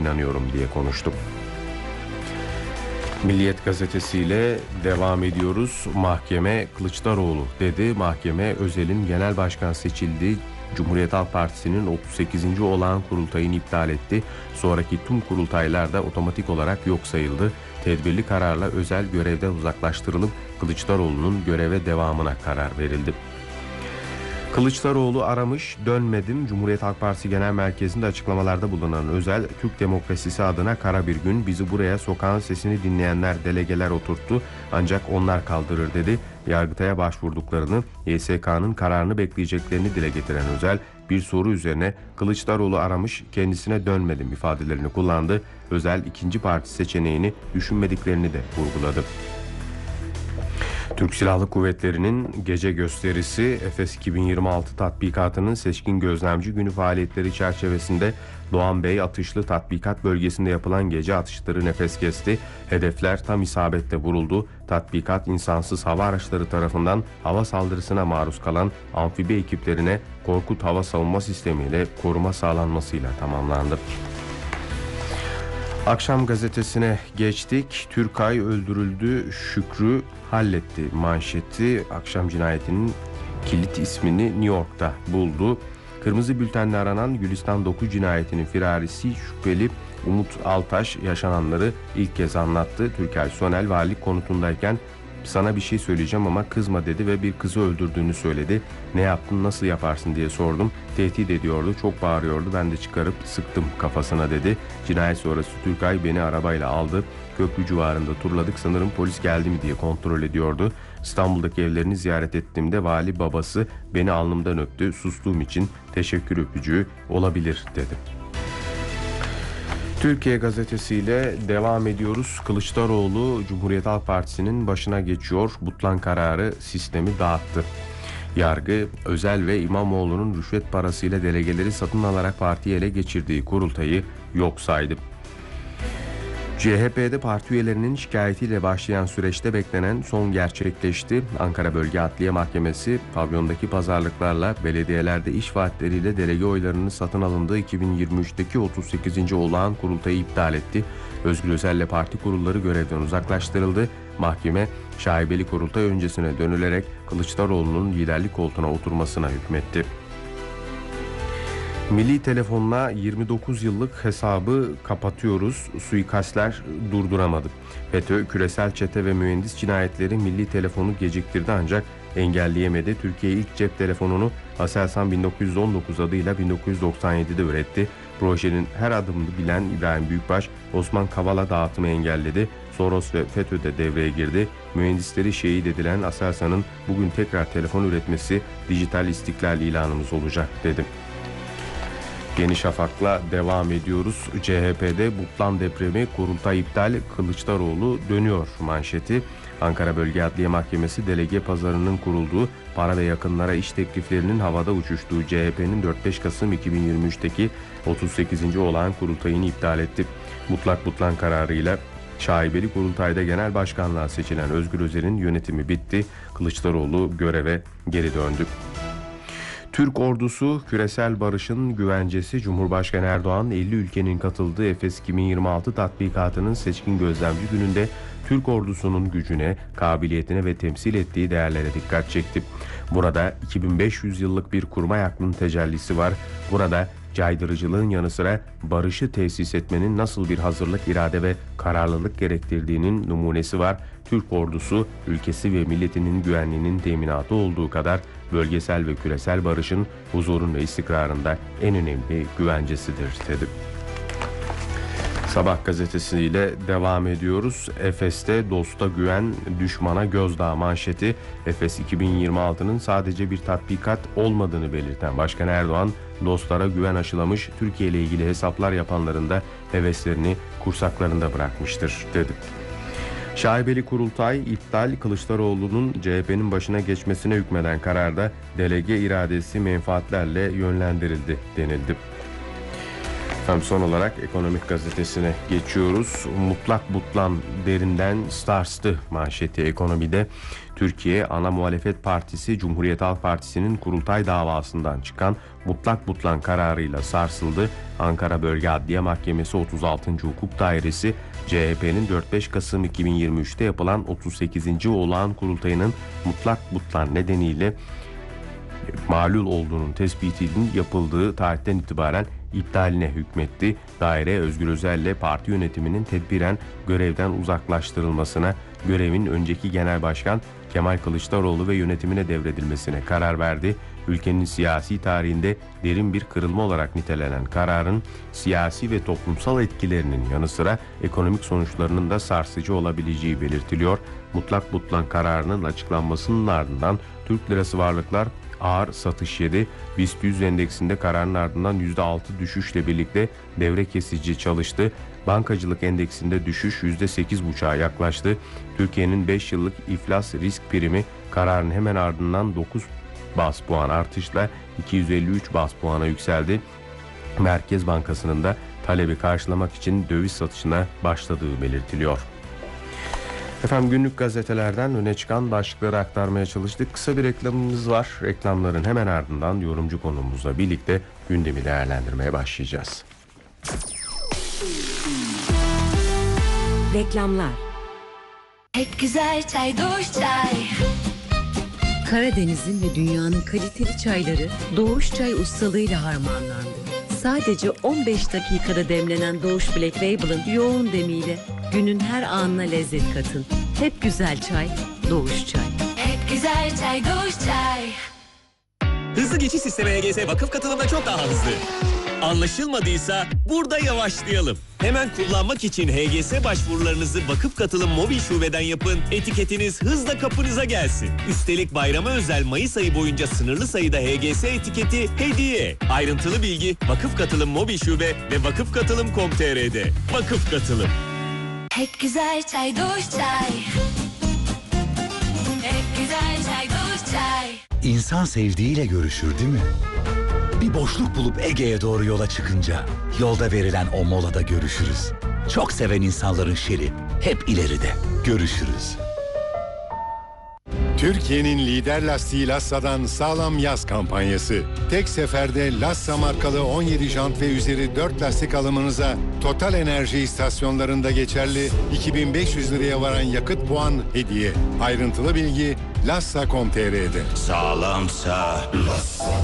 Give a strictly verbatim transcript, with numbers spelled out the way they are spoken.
inanıyorum diye konuştu. Milliyet gazetesiyle devam ediyoruz. Mahkeme Kılıçdaroğlu dedi. Mahkeme Özel'in genel başkan seçildiği Cumhuriyet Halk Partisi'nin otuz sekizinci olağan kurultayını iptal etti. Sonraki tüm kurultaylar da otomatik olarak yok sayıldı. Tedbirli kararla Özel görevden uzaklaştırılıp Kılıçdaroğlu'nun göreve devamına karar verildi. Kılıçdaroğlu aramış, dönmedim. Cumhuriyet Halk Partisi Genel Merkezi'nde açıklamalarda bulunan Özel, Türk demokrasisi adına kara bir gün, bizi buraya sokağın sesini dinleyenler, delegeler oturttu ancak onlar kaldırır dedi. Yargıtay'a başvurduklarını, Y S K'nın kararını bekleyeceklerini dile getiren Özel, bir soru üzerine Kılıçdaroğlu aramış, kendisine dönmedim ifadelerini kullandı. Özel ikinci parti seçeneğini düşünmediklerini de vurguladı. Türk Silahlı Kuvvetleri'nin gece gösterisi Efes iki bin yirmi altı tatbikatının seçkin gözlemci günü faaliyetleri çerçevesinde Doğan Bey atışlı tatbikat bölgesinde yapılan gece atışları nefes kesti. Hedefler tam isabetle vuruldu. Tatbikat insansız hava araçları tarafından hava saldırısına maruz kalan amfibi ekiplerine Korkut hava savunma sistemiyle koruma sağlanmasıyla tamamlandı. Akşam gazetesine geçtik. Türkay öldürüldü, Şükrü halletti manşeti. Akşam cinayetinin kilit ismini New York'ta buldu. Kırmızı bültenle aranan Gülistan Doku cinayetinin firarisi şüpheli Umut Altaş yaşananları ilk kez anlattı. Türker Sonel valilik konutundayken sana bir şey söyleyeceğim ama kızma dedi ve bir kızı öldürdüğünü söyledi. Ne yaptın, nasıl yaparsın diye sordum. Tehdit ediyordu, çok bağırıyordu. Ben de çıkarıp sıktım kafasına dedi. Cinayet sonrası Türkay beni arabayla aldı. Köprü civarında turladık, sanırım polis geldi mi diye kontrol ediyordu. İstanbul'daki evlerini ziyaret ettiğimde vali babası beni alnımdan öptü. Sustuğum için teşekkür öpücüğü olabilir dedi. Türkiye gazetesiyle devam ediyoruz. Kılıçdaroğlu Cumhuriyet Halk Partisi'nin başına geçiyor. Butlan kararı sistemi dağıttı. Yargı, Özel ve İmamoğlu'nun rüşvet parasıyla delegeleri satın alarak partiyi ele geçirdiği kurultayı yok saydı. C H P'de parti üyelerinin şikayetiyle başlayan süreçte beklenen son gerçekleşti. Ankara Bölge Adliye Mahkemesi, pavyondaki pazarlıklarla belediyelerde iş vaatleriyle delege oylarının satın alındığı iki bin yirmi üçteki otuz sekizinci olağan kurultayı iptal etti. Özgür Özel'le parti kurulları görevden uzaklaştırıldı. Mahkeme, şaibeli kurultay öncesine dönülerek Kılıçdaroğlu'nun liderlik koltuğuna oturmasına hükmetti. Milli Telefon'la yirmi dokuz yıllık hesabı kapatıyoruz. Suikastler durduramadı. FETÖ, küresel çete ve mühendis cinayetleri Milli Telefon'u geciktirdi ancak engelleyemedi. Türkiye ilk cep telefonunu Aselsan bin dokuz yüz on dokuz adıyla bin dokuz yüz doksan yedide üretti. Projenin her adımını bilen İbrahim Büyükbaş, Osman Kavala dağıtımı engelledi. Soros ve FETÖ de devreye girdi. Mühendisleri şehit edilen Aselsan'ın bugün tekrar telefon üretmesi dijital istiklal ilanımız olacak dedi. Yeni Şafak'la devam ediyoruz. C H P'de Butlan depremi, kurultay iptal, Kılıçdaroğlu dönüyor manşeti. Ankara Bölge Adliye Mahkemesi delege pazarının kurulduğu, para ve yakınlara iş tekliflerinin havada uçuştuğu C H P'nin dört beş Kasım iki bin yirmi üçteki otuz sekizinci olağan kurultayını iptal etti. Mutlak Butlan kararıyla şaibeli kurultayda genel başkanlığa seçilen Özgür Özel'in yönetimi bitti. Kılıçdaroğlu göreve geri döndü. Türk ordusu küresel barışın güvencesi. Cumhurbaşkanı Erdoğan elli ülkenin katıldığı Efes iki bin yirmi altı tatbikatının seçkin gözlemci gününde Türk ordusunun gücüne, kabiliyetine ve temsil ettiği değerlere dikkat çekti. Burada iki bin beş yüz yıllık bir kurmay aklın tecellisi var. Burada caydırıcılığın yanı sıra barışı tesis etmenin nasıl bir hazırlık, irade ve kararlılık gerektirdiğinin numunesi var. Türk ordusu ülkesi ve milletinin güvenliğinin teminatı olduğu kadar bölgesel ve küresel barışın, huzurun ve istikrarında en önemli güvencesidir dedi. Sabah gazetesiyle devam ediyoruz. Efes'te dosta güven, düşmana gözdağı manşeti. Efes iki bin yirmi altının sadece bir tatbikat olmadığını belirten Başkan Erdoğan, dostlara güven aşılamış, Türkiye ile ilgili hesaplar yapanların da heveslerini kursaklarında bırakmıştır dedi. Şaibeli kurultay iptal, Kılıçdaroğlu'nun C H P'nin başına geçmesine hükmeden kararda delege iradesi menfaatlerle yönlendirildi denildi. Efendim son olarak Ekonomik Gazetesi'ne geçiyoruz. Mutlak butlan derinden sarstı manşeti ekonomide. Türkiye ana muhalefet partisi Cumhuriyet Halk Partisi'nin kurultay davasından çıkan mutlak butlan kararıyla sarsıldı. Ankara Bölge Adliye Mahkemesi otuz altıncı Hukuk Dairesi C H P'nin dört beş Kasım iki bin yirmi üç'te yapılan otuz sekizinci olağan kurultayının mutlak butlan nedeniyle malul olduğunun tespitinin yapıldığı tarihten itibaren iptaline hükmetti. Daire Özgür Özel'le parti yönetiminin tedbiren görevden uzaklaştırılmasına, görevin önceki Genel Başkan Kemal Kılıçdaroğlu ve yönetimine devredilmesine karar verdi. Ülkenin siyasi tarihinde derin bir kırılma olarak nitelenen kararın siyasi ve toplumsal etkilerinin yanı sıra ekonomik sonuçlarının da sarsıcı olabileceği belirtiliyor. Mutlak butlan kararının açıklanmasının ardından Türk lirası varlıklar ağır satış yedi. BIST yüz endeksinde kararın ardından yüzde altı düşüşle birlikte devre kesici çalıştı. Bankacılık endeksinde düşüş yüzde sekiz buçuğa yaklaştı. Türkiye'nin beş yıllık iflas risk primi kararın hemen ardından dokuz bas puan artışla iki yüz elli üç bas puana yükseldi. Merkez Bankası'nın da talebi karşılamak için döviz satışına başladığı belirtiliyor. Efendim günlük gazetelerden öne çıkan başlıkları aktarmaya çalıştık. Kısa bir reklamımız var. Reklamların hemen ardından yorumcu konuğumuzla birlikte gündemi değerlendirmeye başlayacağız. Reklamlar. Hep güzel çay, Doğuş Çay. Karadeniz'in ve dünyanın kaliteli çayları Doğuş Çay ustalığıyla harmanlandı. Sadece on beş dakikada demlenen Doğuş Black Label'ın yoğun demiyle günün her anına lezzet katın. Hep güzel çay, Doğuş Çay. Hep güzel çay, Doğuş Çay. Hızlı geçiş sistemi H G S vakıf katılımda çok daha hızlı. Anlaşılmadıysa burada yavaşlayalım. Hemen kullanmak için H G S başvurularınızı vakıf katılım mobil şubeden yapın. Etiketiniz hızla kapınıza gelsin. Üstelik bayrama özel Mayıs ayı boyunca sınırlı sayıda H G S etiketi hediye. Ayrıntılı bilgi vakıf katılım mobil şube ve vakıf katılım nokta com nokta t r'de. Vakıf katılım. Hep güzel çay, Doğuş Çay. Hep güzel çay, Doğuş Çay. İnsan sevdiğiyle görüşür değil mi? Bir boşluk bulup Ege'ye doğru yola çıkınca yolda verilen o molada görüşürüz. Çok seven insanların şeri hep ileride. Görüşürüz. Türkiye'nin lider lastiği Lassa'dan sağlam yaz kampanyası. Tek seferde Lassa markalı on yedi jant ve üzeri dört lastik alımınıza Total Enerji istasyonlarında geçerli iki bin beş yüz liraya varan yakıt puan hediye. Ayrıntılı bilgi lassa nokta com nokta t r'de. Sağlamsa Lassa.